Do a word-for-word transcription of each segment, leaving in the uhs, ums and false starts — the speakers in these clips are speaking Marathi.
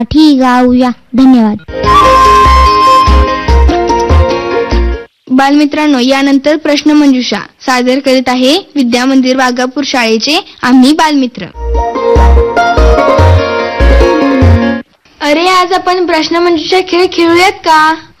ठीक गाऊया. धन्यवाद. बालमित्रांनो, यानंतर प्रश्न मंजुषा सादर करीत आहे विद्या मंदिर वाघापूर शाळेचे आम्ही बालमित्र. अरे, आज आपण प्रश्न मंजुषा खेळ खेळूयात का?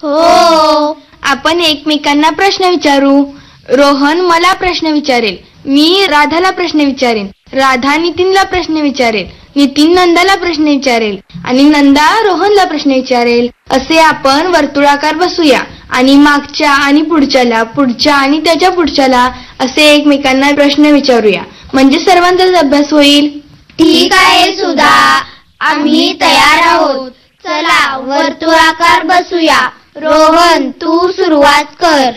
हो. आपण एकमेकांना प्रश्न विचारू. रोहन मला प्रश्न विचारेल, मी राधाला प्रश्न विचारेन, राधा नितीनला प्रश्न विचारेल, नितीन नंदाला प्रश्न विचारेल आणि नंदा रोहनला प्रश्न विचारेल. असे आपण वर्तुळाकार बसूया आणि मागच्या आणि पुढच्याला, पुढच्या आणि त्याच्या पुढच्याला असे एकमेकांना प्रश्न विचारूया. म्हणजे सर्वांचाच अभ्यास होईल. ठीक आहे सुधा, आम्ही तयार आहोत. चला वर्तुळाकार बसूया. रोहन, तू सुरुवात कर.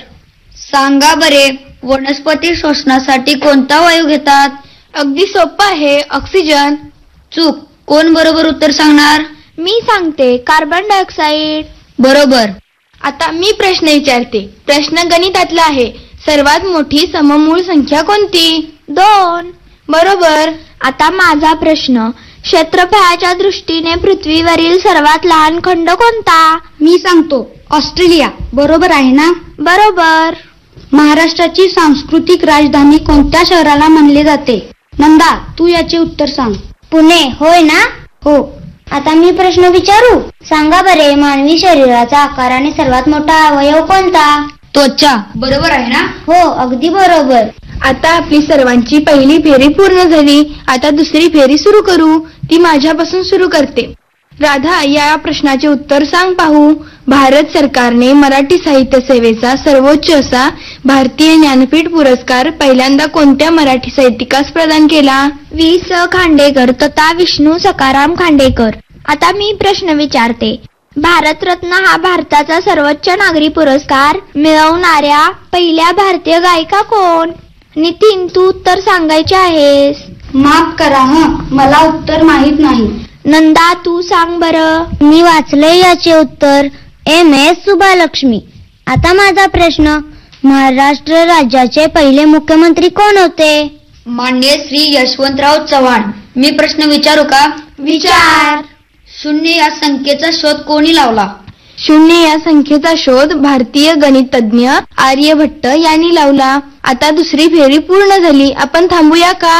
सांगा बरे, वनस्पती श्वसनासाठी कोणता वायू घेतात? अगदी सोपं आहे, ऑक्सिजन. चूक. कोण बरोबर उत्तर सांगणार? मी सांगते, कार्बन डायऑक्साईड. बरोबर. आता मी प्रश्न विचारते. प्रश्न गणितातला आहे. सर्वात मोठी सममूळ संख्या कोणती? दोन. बरोबर. आता माझा प्रश्न, क्षेत्रफळाच्या दृष्टीने पृथ्वीवरील सर्वात लहान खंड कोणता? मी सांगतो, ऑस्ट्रेलिया. बरोबर आहे ना? बरोबर. महाराष्ट्राची सांस्कृतिक राजधानी कोणत्या शहराला म्हणले जाते? नंदा, तू याचे उत्तर सांग. पुणे. होय ना? हो. आता मी प्रश्न विचारू. सांगा बरे, मानवी शरीराचा आकाराने सर्वात मोठा अवयव कोणता? त्वचा. बरोबर आहे ना? हो, अगदी बरोबर. आता आपली सर्वांची पहिली फेरी पूर्ण झाली. आता दुसरी फेरी सुरू करू. ती माझ्यापासून सुरू करते. राधा, या प्रश्नाचे उत्तर सांग पाहू. भारत सरकारने मराठी साहित्य सेवेचा सर्वोच्च असा भारतीय ज्ञानपीठ पुरस्कार पहिल्यांदा कोणत्या मराठी साहित्यिकास प्रदान केला? वि स खांडेकर तथा विष्णू सखाराम खांडेकर. आता मी प्रश्न विचारते. भारतरत्न हा भारताचा सर्वोच्च नागरी पुरस्कार मिळवणाऱ्या पहिल्या भारतीय गायिका कोण? नितीन, तू उत्तर सांगायचे आहेस. माफ करा हं, मला उत्तर माहित नाही. नंदा, तू सांग बरं. मी वाचले याचे उत्तर, एम एस सुब्बालक्ष्मी. आता माझा प्रश्न, महाराष्ट्र राज्याचे पहिले मुख्यमंत्री कोण होते? माननीय श्री यशवंतराव चव्हाण. मी प्रश्न विचारू का? विचार. शून्य या संख्येचा शोध कोणी लावला? शून्य या संख्येचा शोध भारतीय गणितज्ञ आर्यभट्ट यांनी लावला. आता दुसरी फेरी पूर्ण झाली. आपण थांबूया का?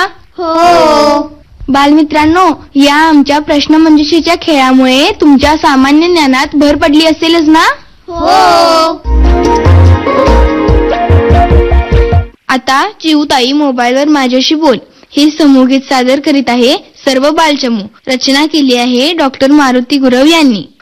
हो. बालमित्रांनो, या आमच्या प्रश्न मंजुषेच्या खेळामुळे तुमच्या सामान्य ज्ञानात भर पडली असेलच ना? हो. आता चिऊताई मोबाईलवर माझ्याशी बोल हे समूहगीत सादर करीत आहे सर्व बालचमू. रचना केली आहे डॉक्टर मारुती गुरव यांनी.